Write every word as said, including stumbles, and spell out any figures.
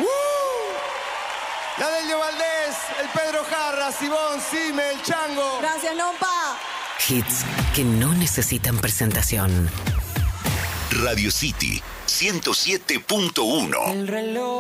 La Delio Valdés, el Pedro Jarra, Sibón, Sime, el Chango. Gracias, Nompa. Hits que no necesitan presentación. Radio City ciento siete punto uno. El reloj